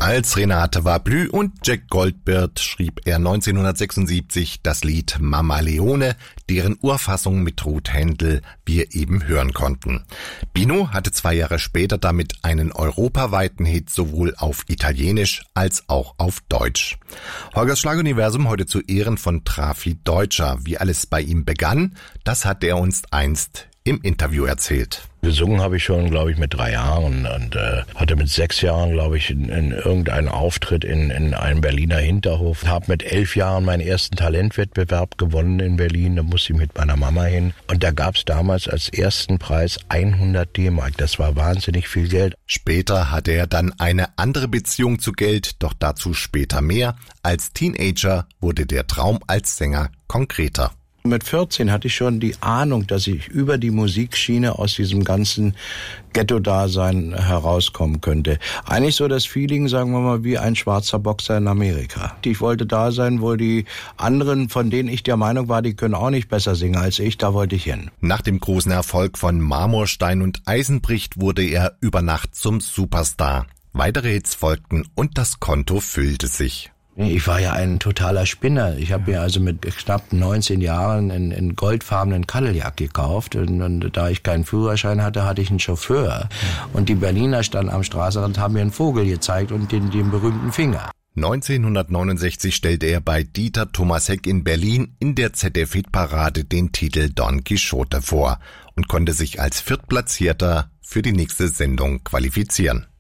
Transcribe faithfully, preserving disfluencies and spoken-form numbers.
Als Renate Wablü und Jack Goldbert schrieb er neunzehnhundertsechsundsiebzig das Lied Mama Leone, deren Urfassung mit Ruth Händel wir eben hören konnten. Bino hatte zwei Jahre später damit einen europaweiten Hit sowohl auf Italienisch als auch auf Deutsch. Holgers Schlaguniversum heute zu Ehren von Trafi Deutscher. Wie alles bei ihm begann, das hat er uns einst im Interview erzählt. Gesungen habe ich schon, glaube ich, mit drei Jahren und äh, hatte mit sechs Jahren, glaube ich, in, in irgendeinen Auftritt in, in einem Berliner Hinterhof. Habe mit elf Jahren meinen ersten Talentwettbewerb gewonnen in Berlin. Da musste ich mit meiner Mama hin. Und da gab es damals als ersten Preis hundert D-Mark. Das war wahnsinnig viel Geld. Später hatte er dann eine andere Beziehung zu Geld, doch dazu später mehr. Als Teenager wurde der Traum als Sänger konkreter. Mit vierzehn hatte ich schon die Ahnung, dass ich über die Musikschiene aus diesem ganzen Ghetto-Dasein herauskommen könnte. Eigentlich so das Feeling, sagen wir mal, wie ein schwarzer Boxer in Amerika. Ich wollte da sein, wo die anderen, von denen ich der Meinung war, die können auch nicht besser singen als ich, da wollte ich hin. Nach dem großen Erfolg von Marmorstein und Eisenbricht wurde er über Nacht zum Superstar. Weitere Hits folgten und das Konto füllte sich. Ich war ja ein totaler Spinner. Ich habe mir also mit knapp neunzehn Jahren einen, einen goldfarbenen Cadillac gekauft. Und, und da ich keinen Führerschein hatte, hatte ich einen Chauffeur. Und die Berliner standen am Straßenrand, haben mir einen Vogel gezeigt und den, den berühmten Finger. neunzehnhundertneunundsechzig stellte er bei Dieter Thomas Heck in Berlin in der Z D F-Hitparade den Titel Don Quixote vor und konnte sich als Viertplatzierter für die nächste Sendung qualifizieren.